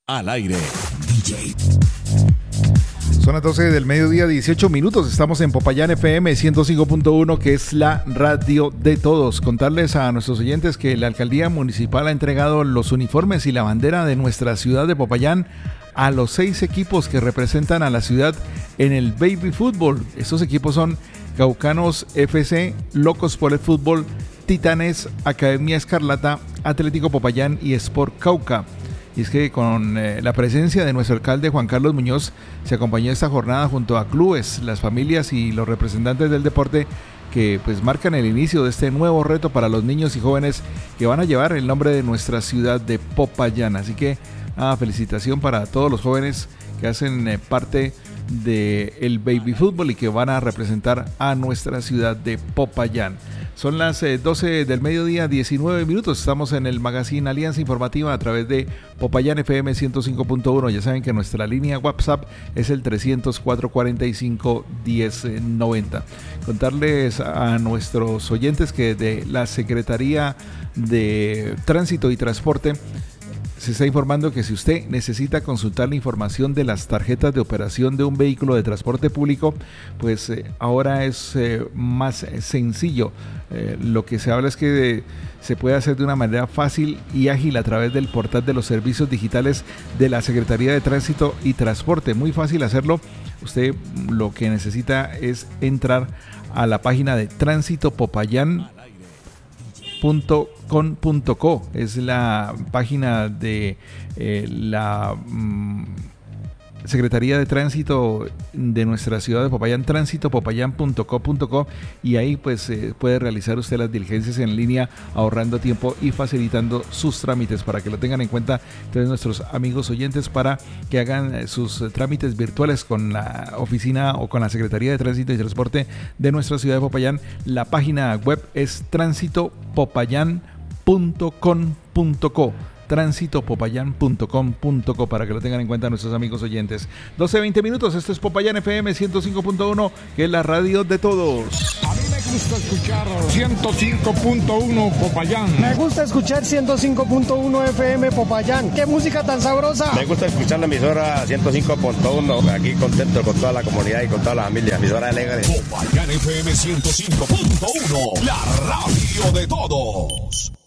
Al aire, DJ. Son las 12 del mediodía, 18 minutos. Estamos en Popayán FM 105.1, que es la radio de todos. Contarles a nuestros oyentes que la Alcaldía Municipal ha entregado los uniformes y la bandera de nuestra ciudad de Popayán a los 6 equipos que representan a la ciudad en el Baby Fútbol. Estos equipos son Caucanos FC, Locos por el Fútbol, Titanes, Academia Escarlata, Atlético Popayán y Sport Cauca. Y es que con la presencia de nuestro alcalde Juan Carlos Muñoz se acompañó esta jornada junto a clubes, las familias y los representantes del deporte que pues marcan el inicio de este nuevo reto para los niños y jóvenes que van a llevar el nombre de nuestra ciudad de Popayán. Así que felicitación para todos los jóvenes que hacen parte del Baby Fútbol y que van a representar a nuestra ciudad de Popayán. Son las 12 del mediodía, 19 minutos. Estamos en el magazine Alianza Informativa a través de Popayán FM 105.1. Ya saben que nuestra línea WhatsApp es el 300-445-1090. Contarles a nuestros oyentes que de la Secretaría de Tránsito y Transporte se está informando que si usted necesita consultar la información de las tarjetas de operación de un vehículo de transporte público, pues ahora es más sencillo. Lo que se habla es que se puede hacer de una manera fácil y ágil a través del portal de los servicios digitales de la Secretaría de Tránsito y Transporte. Muy fácil hacerlo. Usted lo que necesita es entrar a la página de Tránsito Popayán. .com.co es la página de la Secretaría de Tránsito de nuestra ciudad de Popayán, tránsitopopayán.co.co, y ahí pues puede realizar usted las diligencias en línea, ahorrando tiempo y facilitando sus trámites, para que lo tengan en cuenta entonces nuestros amigos oyentes, para que hagan sus trámites virtuales con la oficina o con la Secretaría de Tránsito y Transporte de nuestra ciudad de Popayán. La página web es tránsitopopayán.com.co, tránsitopopayán.com.co, para que lo tengan en cuenta nuestros amigos oyentes. 12:20 minutos, esto es Popayán FM 105.1, que es la radio de todos. A mí me gusta escuchar 105.1 Popayán. Me gusta escuchar 105.1 FM Popayán. ¡Qué música tan sabrosa! Me gusta escuchar la emisora 105.1, aquí contento con toda la comunidad y con toda la familia. Emisora alegre. Popayán FM 105.1, la radio de todos.